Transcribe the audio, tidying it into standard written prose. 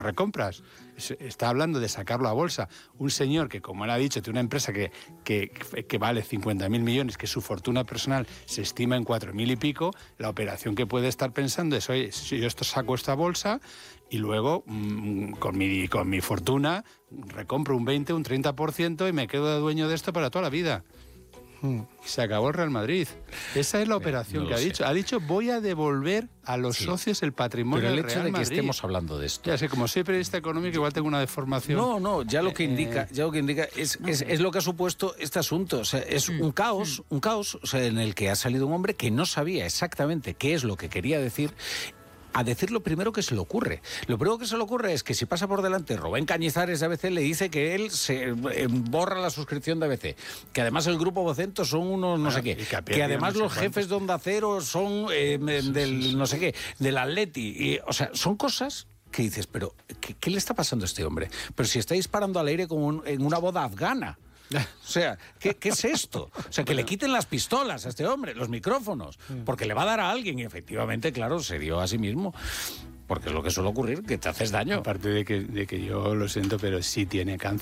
recompras. Está hablando de sacarlo a bolsa. Un señor que, como él ha dicho, tiene una empresa que vale 50.000 millones, que su fortuna personal se estima en 4.000 y pico, la operación que puede estar pensando es, oye, si yo saco esta bolsa y luego con mi fortuna recompro un 20, un 30% y me quedo de dueño de esto para toda la vida. Se acabó el Real Madrid. Esa es la operación que ha dicho. Ha dicho, voy a devolver a los socios el patrimonio del Real Madrid. Pero el hecho de que estemos hablando de esto... Ya sé, como soy periodista económico, igual tengo una deformación. No, ya lo que indica es lo que ha supuesto este asunto. O sea, es un caos, o sea, en el que ha salido un hombre que no sabía exactamente qué es lo que quería decir, a decir lo primero que se le ocurre. Lo primero que se le ocurre es que si pasa por delante Rubén Cañizares de ABC, le dice que él se borra la suscripción de ABC, que además el grupo Vocento son unos no sé qué, que además los jefes de Onda Cero son del no sé qué, del Atleti. Y, o sea, son cosas que dices, pero ¿qué le está pasando a este hombre? Pero si está disparando al aire como en una boda afgana. O sea, ¿qué es esto? O sea, que le quiten las pistolas a este hombre, los micrófonos, porque le va a dar a alguien y efectivamente, claro, se dio a sí mismo. Porque es lo que suele ocurrir, que te haces daño. Aparte de que yo lo siento, pero sí tiene cáncer.